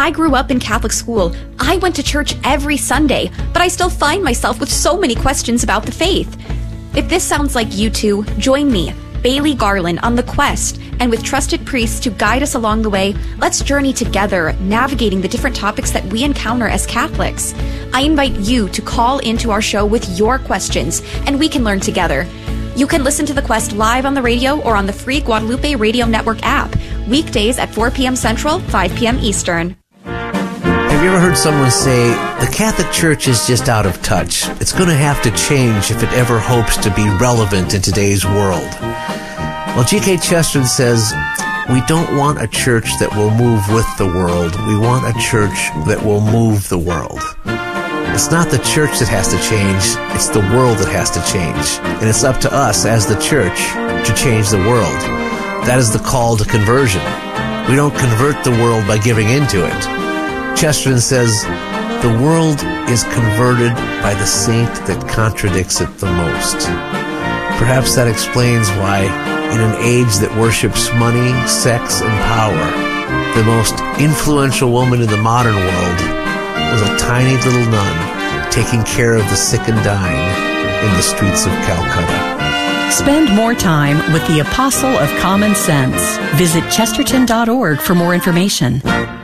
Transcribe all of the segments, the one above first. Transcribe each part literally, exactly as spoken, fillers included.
I grew up in Catholic school. I went to church every Sunday, but I still find myself with so many questions about the faith. If this sounds like you two, join me, Bailey Garland, on the quest, and with trusted priests to guide us along the way, let's journey together, navigating the different topics that we encounter as Catholics. I invite you to call into our show with your questions, and we can learn together. You can listen to The Quest live on the radio or on the free Guadalupe Radio Network app, weekdays at four p.m. Central, five p.m. Eastern. Have you ever heard someone say, the Catholic Church is just out of touch? It's going to have to change if it ever hopes to be relevant in today's world. Well, G K Chesterton says, we don't want a church that will move with the world. We want a church that will move the world. It's not the church that has to change, it's the world that has to change. And it's up to us as the church to change the world. That is the call to conversion. We don't convert the world by giving into it. Chesterton says, the world is converted by the saint that contradicts it the most. Perhaps that explains why, in an age that worships money, sex, and power, the most influential woman in the modern world was a tiny little nun taking care of the sick and dying in the streets of Calcutta. Spend more time with the Apostle of Common Sense. Visit chesterton dot org for more information.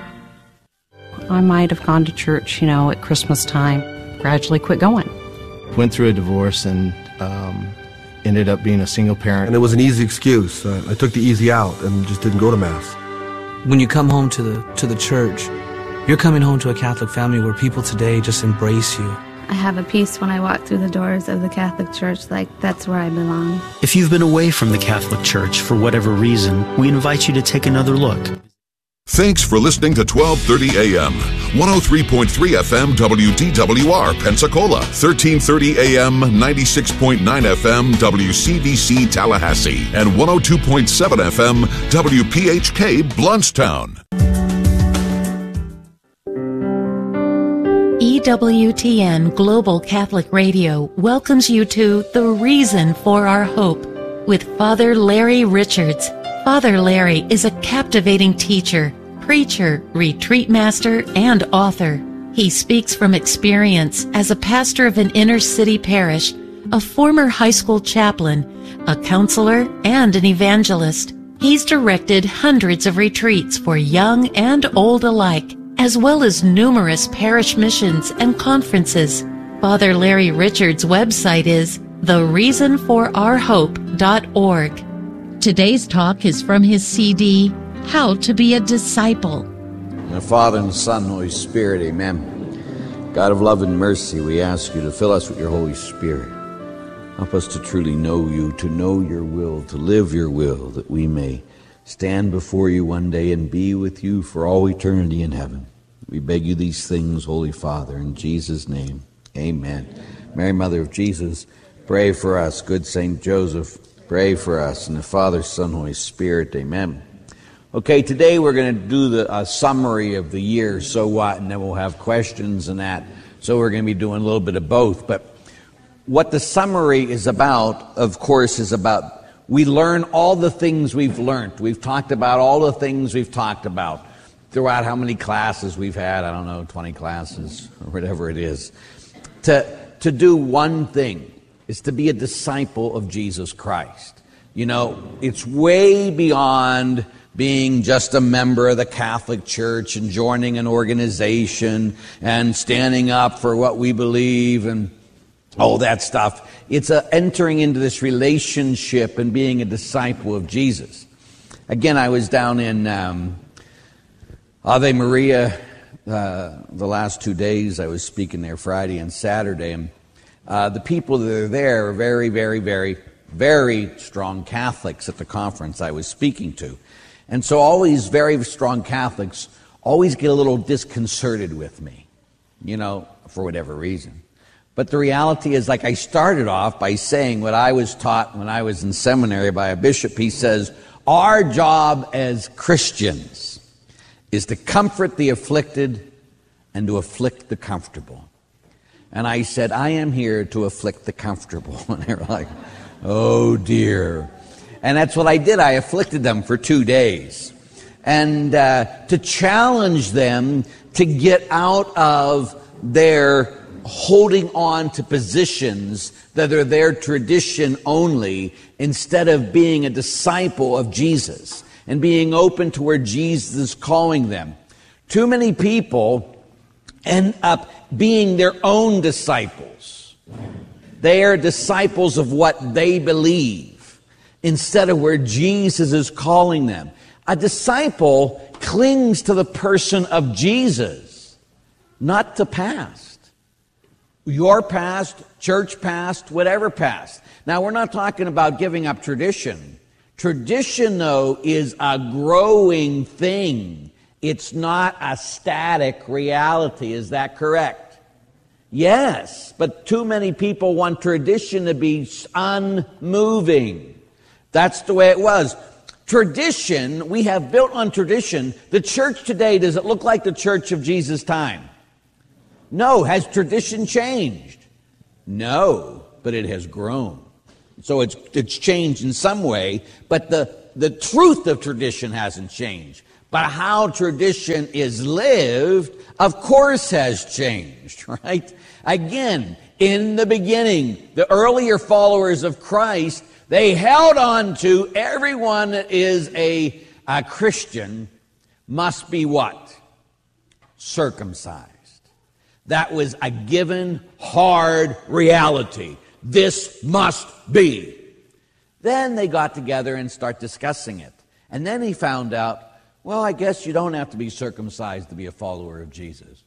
I might have gone to church, you know, at Christmas time, gradually quit going. Went through a divorce and um, ended up being a single parent. And it was an easy excuse. Uh, I took the easy out and just didn't go to Mass. When you come home to the to the church, you're coming home to a Catholic family where people today just embrace you. I have a peace when I walk through the doors of the Catholic Church, like that's where I belong. If you've been away from the Catholic Church for whatever reason, we invite you to take another look. Thanks for listening to twelve thirty A M, one oh three point three F M W D W R Pensacola, thirteen thirty A M, ninety-six point nine F M W C V C Tallahassee, and one oh two point seven F M W P H K Blountstown. E W T N Global Catholic Radio welcomes you to The Reason for Our Hope with Father Larry Richards. Father Larry is a captivating teacher, preacher, retreat master, and author. He speaks from experience as a pastor of an inner-city parish, a former high school chaplain, a counselor, and an evangelist. He's directed hundreds of retreats for young and old alike, as well as numerous parish missions and conferences. Father Larry Richards' website is the reason for our hope dot org. Today's talk is from his C D, How to Be a Disciple. In the Father, and the Son, and the Holy Spirit, amen. God of love and mercy, we ask you to fill us with your Holy Spirit. Help us to truly know you, to know your will, to live your will, that we may stand before you one day and be with you for all eternity in heaven. We beg you these things, Holy Father, in Jesus' name, amen. Mary, Mother of Jesus, pray for us. Good Saint Joseph, pray for us. And the Father, Son, Holy Spirit, amen. Okay, today we're going to do the uh, summary of the year, so what, and then we'll have questions and that. So we're going to be doing a little bit of both. But what the summary is about, of course, is about we learn all the things we've learned. We've talked about all the things we've talked about throughout how many classes we've had. I don't know, twenty classes or whatever it is. To, to do one thing is to be a disciple of Jesus Christ. You know, it's way beyond being just a member of the Catholic Church and joining an organization and standing up for what we believe and all that stuff. It's a entering into this relationship and being a disciple of Jesus. Again, I was down in um, Ave Maria uh, the last two days. I was speaking there Friday and Saturday, and uh, the people that are there are very, very, very, very strong Catholics at the conference I was speaking to. And so all these very strong Catholics always get a little disconcerted with me, you know, for whatever reason. But the reality is, like I started off by saying what I was taught when I was in seminary by a bishop. He says, our job as Christians is to comfort the afflicted and to afflict the comfortable. And I said, I am here to afflict the comfortable. And they were like, oh dear. And that's what I did. I afflicted them for two days. and uh, to challenge them to get out of their holding on to positions that are their tradition only, instead of being a disciple of Jesus and being open to where Jesus is calling them. Too many people end up being their own disciples. They are disciples of what they believe instead of where Jesus is calling them. A disciple clings to the person of Jesus, not to past. Your past, church past, whatever past. Now, we're not talking about giving up tradition. Tradition, though, is a growing thing. It's not a static reality. Is that correct? Yes, but too many people want tradition to be unmoving. That's the way it was. Tradition, we have built on tradition. The church today, does it look like the church of Jesus' time? No. Has tradition changed? No, but it has grown. So it's it's changed in some way, but the, the truth of tradition hasn't changed. But how tradition is lived, of course, has changed, right? Again, in the beginning, the earlier followers of Christ, they held on to everyone that is a, a Christian must be what? Circumcised. That was a given, hard reality. This must be. Then they got together and start discussing it. And then he found out, well, I guess you don't have to be circumcised to be a follower of Jesus.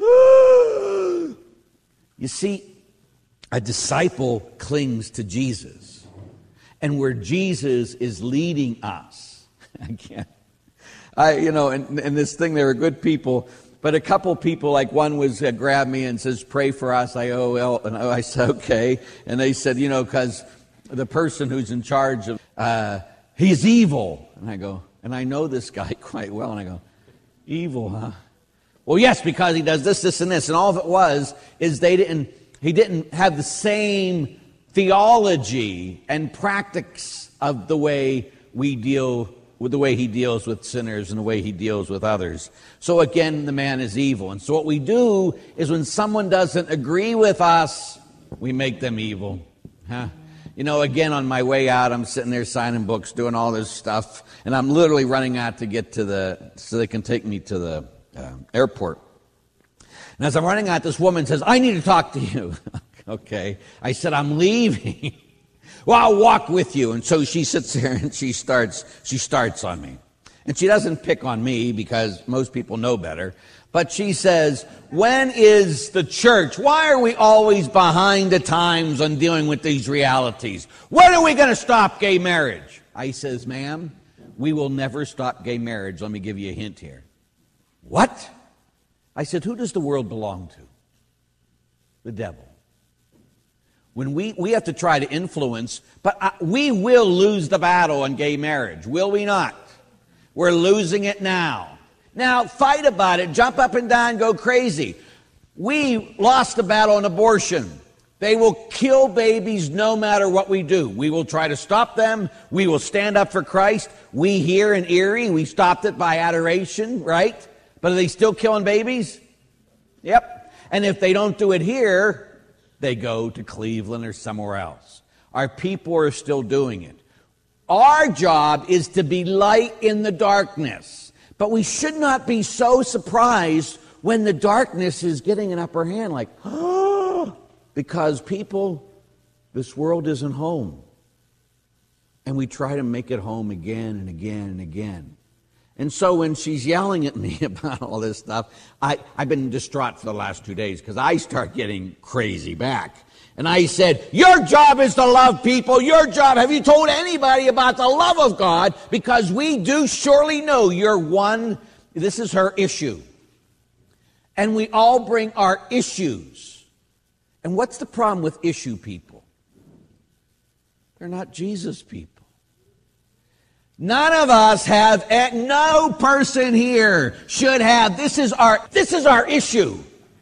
You see, a disciple clings to Jesus. And where Jesus is leading us. Again, I, you know, in, in this thing, there are good people. But a couple people, like one was uh, grabbed me and says, pray for us. I, oh, well, and I said, okay. And they said, you know, because the person who's in charge of, uh, he's evil. And I go, and I know this guy quite well. And I go, evil, huh? Well, yes, because he does this, this, and this. And all of it was, is they didn't, he didn't have the same theology and practice of the way we deal with the way he deals with sinners and the way he deals with others. So again, the man is evil. And so what we do is when someone doesn't agree with us, we make them evil. Huh? You know, again, on my way out, I'm sitting there signing books, doing all this stuff, and I'm literally running out to get to the, so they can take me to the uh, airport. And as I'm running out, this woman says, I need to talk to you. Okay. I said, I'm leaving. Well, I'll walk with you. And so she sits there and she starts, she starts on me. And she doesn't pick on me because most people know better. But she says, when is the church? Why are we always behind the times on dealing with these realities? When are we going to stop gay marriage? I says, ma'am, we will never stop gay marriage. Let me give you a hint here. What? I said, who does the world belong to? The devil. When we, we have to try to influence, but uh, we will lose the battle on gay marriage, will we not? We're losing it now. Now, fight about it, jump up and down, go crazy. We lost the battle on abortion. They will kill babies no matter what we do. We will try to stop them. We will stand up for Christ. We here in Erie, we stopped it by adoration, right? But are they still killing babies? Yep. And if they don't do it here, they go to Cleveland or somewhere else. Our people are still doing it. Our job is to be light in the darkness. But we should not be so surprised when the darkness is getting an upper hand, like, oh, because people, this world isn't home. And we try to make it home again and again and again. And so when she's yelling at me about all this stuff, I, I've been distraught for the last two days because I start getting crazy back. And I said, your job is to love people. Your job, have you told anybody about the love of God? Because we do surely know you're one, this is her issue. And we all bring our issues. And what's the problem with issue people? They're not Jesus people. None of us have, no person here should have, this is our, this is our issue.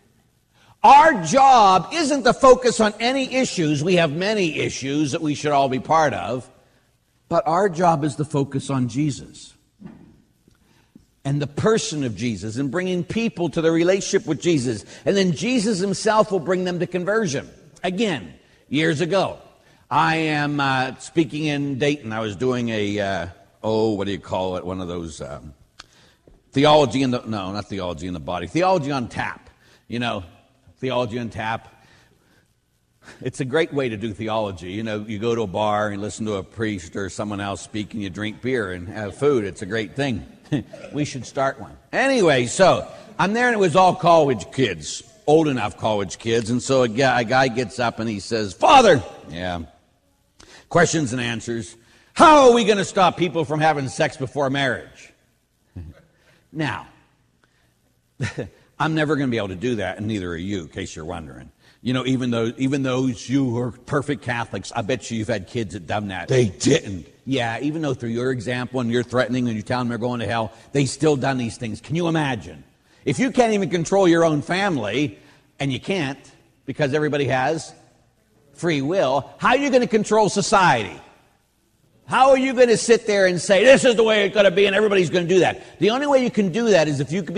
Our job isn't to focus on any issues. We have many issues that we should all be part of. But our job is to focus on Jesus. and the person of Jesus and bringing people to the relationship with Jesus. And then Jesus himself will bring them to conversion. Again, years ago, I am uh, speaking in Dayton. I was doing a, uh, oh, what do you call it? One of those um, theology in the, no, not theology in the body. Theology on tap. You know, theology on tap. It's a great way to do theology. You know, you go to a bar and listen to a priest or someone else speak, and you drink beer and have food. It's a great thing. We should start one. Anyway, so I'm there, and it was all college kids, old enough college kids. And so a guy, a guy gets up and he says, Father, yeah, questions and answers. How are we going to stop people from having sex before marriage? Now, I'm never going to be able to do that, and neither are you, in case you're wondering. You know, even though even those you who are perfect Catholics, I bet you you've had kids that done that. They didn't. Yeah, even though through your example and you're threatening and you tell them they're going to hell, they still done these things. Can you imagine? If you can't even control your own family, and you can't because everybody has free will, how are you going to control society? How are you going to sit there and say, this is the way it's going to be, and everybody's going to do that? The only way you can do that is if you can